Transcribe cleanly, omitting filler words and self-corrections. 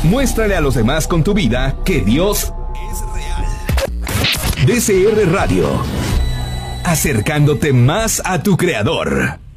Muéstrale a los demás con tu vida que Dios es real. DCR Radio, acercándote más a tu Creador.